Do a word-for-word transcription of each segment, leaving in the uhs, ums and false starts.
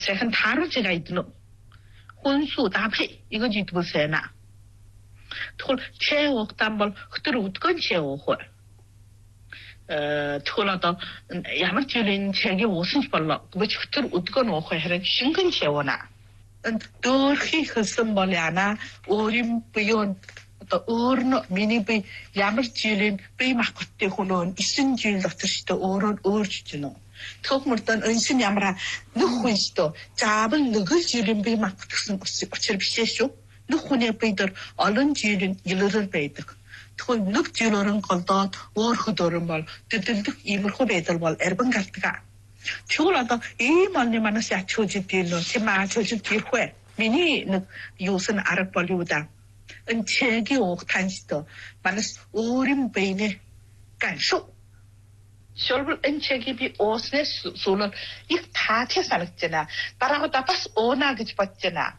세한 다루 제가 있는 혼수 답이 이거 지도 세나 톨 채워 담벌 그대로 웃건 채워호 어 톨라도 야만 줄인 책이 무슨 벌러 그 그대로 웃건 오호 해는 신근 채워나 또히 흐슴 벌야나 오림 비온 또 오르노 미니비 야만 줄인 비막 그때 호는 이슨 줄 같으시도 오른 오르지노 특물던 은신 야마라 누구이시도 잡은 누구 줄인 비막 그슨 어찌 비셰쇼 누구네 베이들 얼른 줄인 일을 베이들 또 늑 줄은 걸다 워흐도를 말 뜻뜻 이물 호베들 말 에르번 갈트가 죽을라도 이 말니 만나서 야초지 딜로 세마 초지 딜회 미니 늑 요슨 아르 벌리우다 은 책이 옥 탄시도 만나서 오림 베이네 간쇼 Själv en tjejbi åsne solen gick ta till salterna. Bara att tappas ånaget patterna.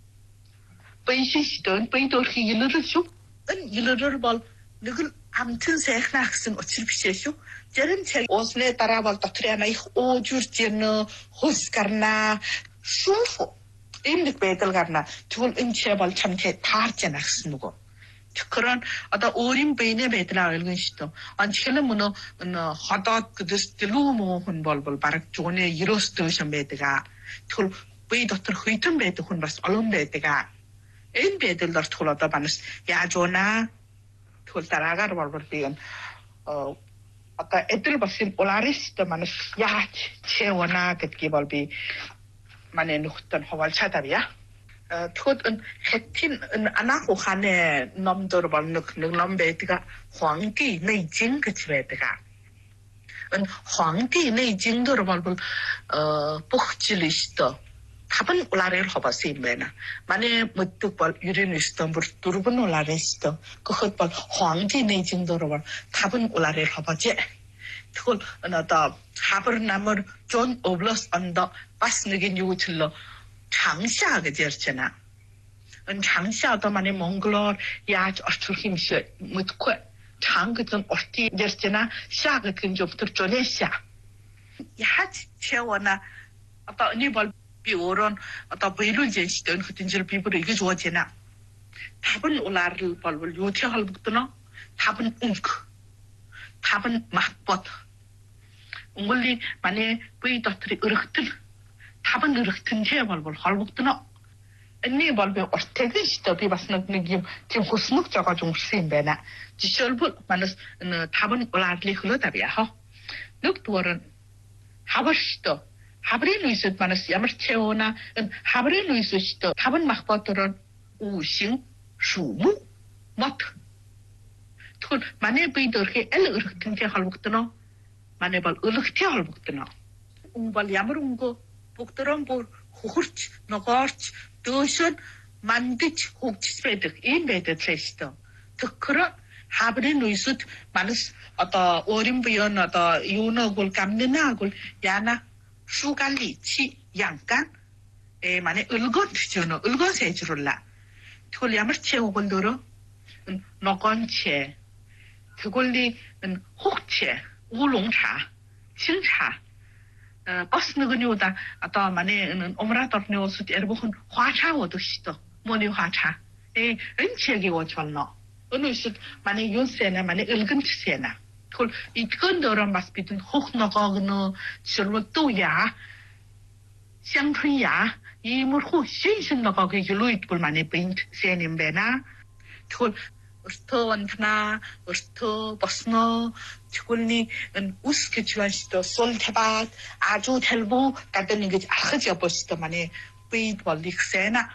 Bänsistön, bändor hilar så. En hilar bal. Nugul amtun säknaxen och tillbisesho. Jaren tjej åsne tarawal tatrena ich åjurtjena hoskarna shufo. Imlik betel garna. Tul en tjejbal chamte tartjenaxen nugo. 그런 어떤 오림 베인에 베드라 알고 싶어. 안치는 뭐노 하다 그들로 뭐 혼벌벌 바락 존에 이로스트션 베드가 툴 베이더터 흐이튼 베드 혼바스 얼른 베드가 엔 베들더 툴어다 바스 야조나 툴 따라가르 벌벌 비건 어 아까 애들 봤을 올라리스트 마스 야 채워나 그게 벌비 만에 놓던 허발 차다비야 Thốt ân khét thiên ân anak của khán nè nằm đồ bảo nước nước nằm bể thì cả hoàng kỳ này chính cái gì bể cả ân hoàng kỳ này chính đồ bảo bảo bốc chỉ listo 답은 올라를 허바시 메나 만에 못득 발 유리니스터 뭐 두르분 올라레스터 그것 발 황제 내 정도로 발 답은 올라를 허바지 그걸 나다 하버 남을 존 오블러스 언더 바스니긴 유틀러 장샤가 되었잖아. 은 장샤도 만에 몽골 야지 어트힘시 못고 장그전 어티 되었잖아. 샤가 근접부터 전에샤. 야지 채워나 아까 니발 비오론 아까 비룰젠 시던 그든지 비브로 이게 좋아지나. 답은 올라를 발벌 요체할 붙더나. 답은 웅크. 답은 막벗. 웅글리 만에 비더트리 으르흐들 답은 이렇게 제발벌 할복드나 언니 발배 어떻게 시도 비바스는 느낌 지금 호스묵 저가 좀 심배나 지설부 만스 답은 올라리 흘러다비야 하 늑도는 하버시도 하브리 누이스 만스 야머 채오나 하브리 누이스 시도 답은 막바들은 우싱 수무 못 돈 만에 비더게 엘 이렇게 제할복드나 만에 발 이렇게 할복드나 웅발 야머웅고 Бүгдөрөн бүр хөхөрч, ногоорч, дөөшөн мандаж хөгжиж байдаг. Ийм байдаг лээштэй. Тэгэхээр хабрын үесд манас одоо өөрийн биеийн одоо юунагул гамнэнагул яна шугалли чи янган э манай өлгөнд ч юу нөө өлгөө сайжруулла. Тэгвэл ямар ч өгөлөөрөө ногоонч тэгвэл хөгч уулунгчаа шинчаа Бас 누구냐다 아까 만에 오므라터니 옷을 여러분 화차워도 시도 뭐니 화차 에 은치하게 오잖아 어느 시 만에 윤세나 만에 을근치세나 그걸 이건더러 마스비든 혹나가는 실로 또야 샹春야 이물호 신신나가게 일로이들 만에 빈 세님배나 그걸 어스터원나 어스터 버스너 죽을니 우스케치와시도 솔테밭 아주 텔보 같은 게 아흐지 버시도 만에 베이트 벌릭세나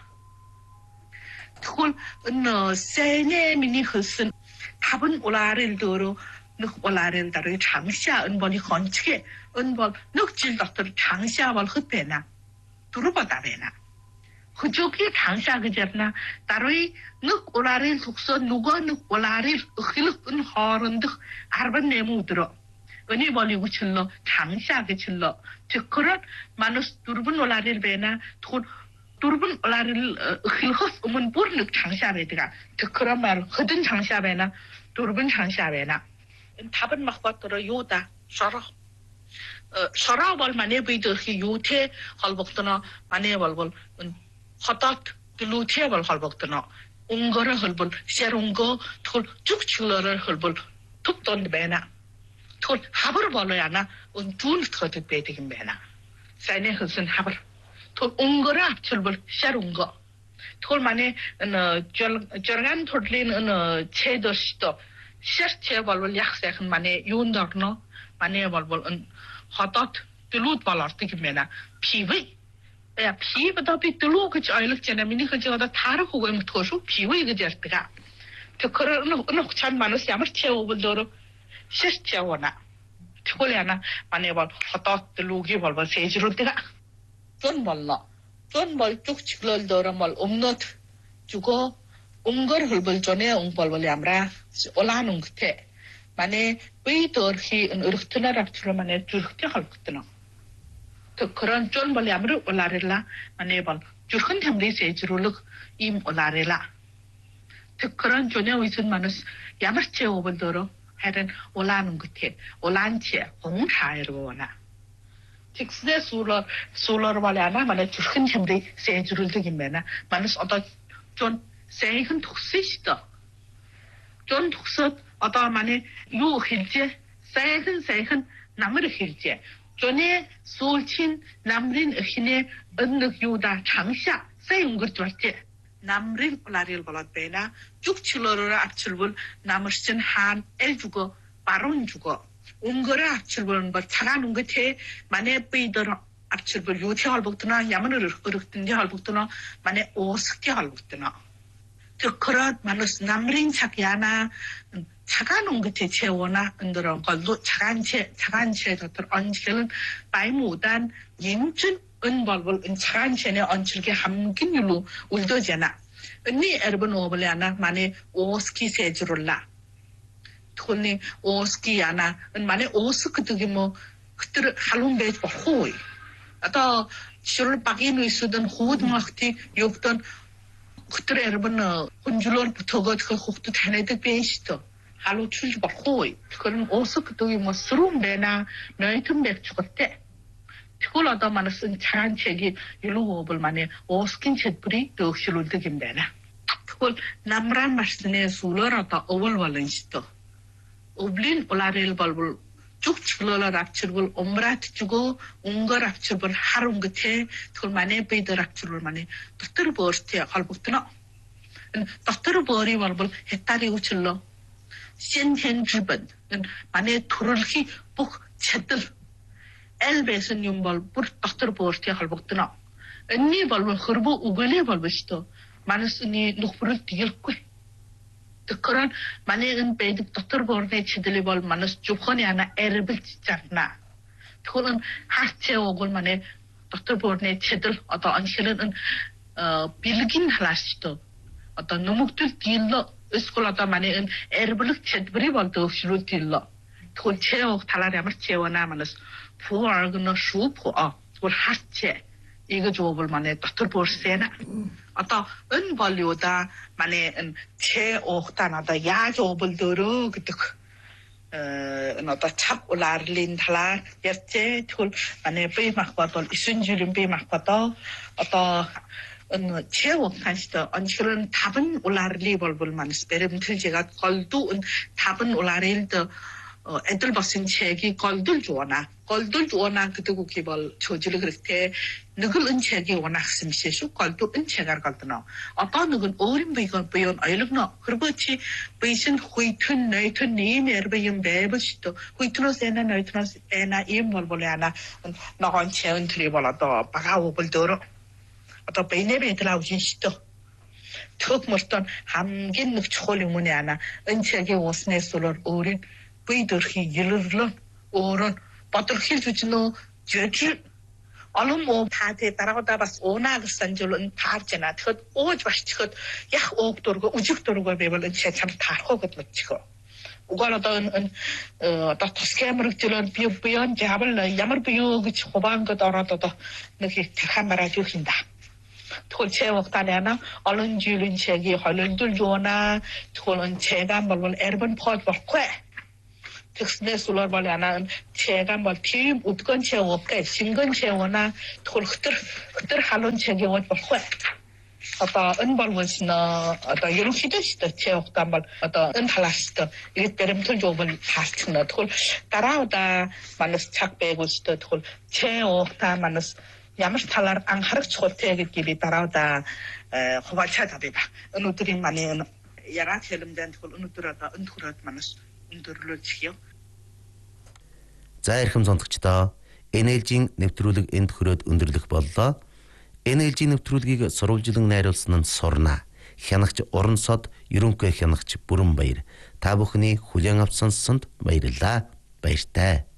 그걸 은 세네 미니 흐슨 답은 올라를 도로 늑 올라를 다르게 장샤 은벌이 건치게 은벌 늑질 닥터 장샤벌 흡배나 두루바다배나 그쪽이 장샤 그저나 따로이 늑 올라를 속서 누가 늑 올라를 흘은 허른득 아르반 내무들어 은이 벌리고 칠러 장샤 그 칠러 즉 그런 마누스 두르분 올라를 배나 돈 두르분 올라를 흘허스 오면 보르륵 장샤 배드가 즉 그런 말 흐든 장샤 배나 두르분 장샤 배나 답은 막 받들어 요다 서로 шороо бол манай бидэрхий юутэй холбогдно манай бол хотод гэлүүтэй бол холбогдно өнгөрө холбол шэрөнгө тэгвэл зүгчлөрөөр холбол төв донд байна тэгвэл хабар болоо яна үнтүнт хөтөд байдаг юм байна сайн хэлсэн хабар тэгвэл өнгөрө авчилбол шэрөнгө тэгвэл манай жорган төрлийн чэдэршто шэрчэ болвол яг сайхан манай юунд орно манай болвол хотод гэлүүд бол ордог юм байна пив Я пивда би длог гэж ойлгож байна. Миний хэлж байгаа таарах үг юм тгөөш пив гэж ярьдаг. Тэгэхээр нөх чанд манус ямар ч явуулдоор ширч явна. Тэгвэл яна манай бол хотод длоги болбол сэжрүүлдэг. Зон болно. Зон бол зүгчлөлдөр бол өмнөд зүгөө өнгөр хөлбөл жонэ өнгө болбол ямра улаан өнгөтэй. Манай бийдөрхи өргөтнөр авчруу манай зүрхтэй холбогдно. 그런 좀 벌 야무르 올라래라 만에 벌 주큰 템리 세주르륵 임 올라래라 그런 전에 위선 마누스 야마체 오벌도로 하는 올라는 것에 올란체 공사이로 원아 직스데 술러 술러 말이야나 만에 주큰 템리 세주르륵 임매나 마누스 어떤 좀 세큰 독시시다 좀 독서 어떤 만에 요 hil제 세큰 세큰 나무르 hil제 전에 솔친 남린 эхне 은능 유다 장샤 사용 것들지 남린 올라릴 벌었배나 쭉칠러를 앞칠불 남으신 한 엘주고 바론 주고 웅거를 앞칠불은 뭐 차가는 것에 만에 빼이더라 앞칠불 요태 할복드나 야만을 어럭든지 할복드나 만에 오스키 할복드나 그 그런 만으스 남린 착야나 차가운 것에 채워나 은들어 걸로 차간체 차간체 같은 언질은 바이무단 인춘 은벌벌 은 차간체네 언질게 함긴율로 울더잖아 언니 여러분 오블레나 만에 오스키 세주를라 돈이 오스키야나 은 만에 오스크득이 뭐 그들 할론 베지 호이 아또 실 바기는 있으던 호드막티 욕던 그들 여러분 운줄을 붙어가 그 혹도 다네들 베시도 할로 출지 버호이 그런 오스크도이 뭐 스룸베나 너희tum 백 죽었대 그걸 얻어 만은 차한 책이 일로오블 만에 오스킨 쳇불이 더실을 되긴데나 그걸 남란 마스네 술러라다 오월월은시도 오블린 올라렐 벌불 쭉 출러라 랍치를 옴브라트 주고 웅거 랍치를 하룬 끝에 그걸 만에 베이더 랍치를 만에 도트르 버스티에 갈복드나 도트르 버리 벌불 헷다리 우칠러 신현 주변 만에 토르히 복 쳇들 엘베슨 용벌 불 도트르 버스티에 갈복드나 언니 벌불 흐르보 우글레 벌부시도 만스니 녹불을 뒤길고 그런 만약은 베이드 도트르 버스티에 치들리 벌 만스 주헌이 하나 에르빌 짓잖나 그거는 하체 오글 만에 도트르 버스티에 치들 어떤 안실은 어 빌긴 할라시도 어떤 노목들 뒤일러 스쿨하다 만에 에르블릭 쳇브리 벌도 시루 뒤일러 그걸 채워 달라리아면 채워나 만스 부얼그너 슈포어 그걸 하체 이거 조업을 만에 도트르 버스티에나 어떤 은벌리오다 만에 제 옥다나다 야조업을 들어 그때 어 어떤 찹 올라르린 달라 예제 툴 만에 베이막과도 이순주린 베이막과도 어떤 은 제옥 단시도 언실은 답은 올라르리 벌벌만 스페름틀 제가 걸도 답은 올라르일도 어 애들 벗은 책이 걸들 좋아나 걸들 좋아나 그때고 기벌 조지를 그렇게 누굴 은책이 워낙 심시수 걸도 은책을 걸드나 어떤 누군 어린 비건 비건 알력나 그렇지 비신 회튼 내튼 니메르 비임 베버시도 회트로세나 내트로세나 임 벌벌이나 나한 체은 트리벌도 바가오 벌도로 어떤 베네베들하고 진시도 툭 멋던 함긴 늑초리 문에 하나 은책이 오스네 솔을 어린 베이더히 일르르 오른 버터힐 주지노 제주 얼음 뭐 다대 따라가다 봤어 오나그 산줄은 다잖아 그 오지 마시고 야 옥도르고 우직도르고 베벌은 참 다하거든 지금 우가라던 어 스캐머를 비비언 잡을 야머 비오 그 초반 거 떨어도도 이렇게 카메라 주신다 톨체 옥다냐나 얼른 줄은 책이 얼른들 좋나 톨은 제가 물론 에르번 포트 버퀘 Тэгснээс улаар бол яна чэгэн бол тийм өдгөн чэг уугай шингэн чэг уна тэгвэл хөтөр хөтөр халуун чэг яваад болох бай. Одоо энэ бол бас нэ одоо ерөнхийдөө ч чэг ухтан бол одоо энэ талаас тэгээд баримтан жуувал хаалцна. Тэгвэл дараа удаа манас цаг байгуулстай тэгвэл чэг ухтан манас ямар талаар анхаарах чухалтай гэдгийг би дараа удаа хуваалцаад авъя. Өнөөдрийн манай ягаад хэлэмдэн тэгвэл өнөөдөр одоо энэ төрөд манас өндөрлүүлчихье. За эрхэм сонсогчдоо эн эл жи-ийн нэвтрүүлэг энд хүрээд өндөрлөх боллоо. эн эл жи нэвтрүүлгийг сурвалжлан найруулсан нь Сурна. Хянагч Уран сод, ерөнхий хянагч Бүрэн Баяр. Та бүхний хүлээн авсан сонсонд баярлалаа. Баяртай.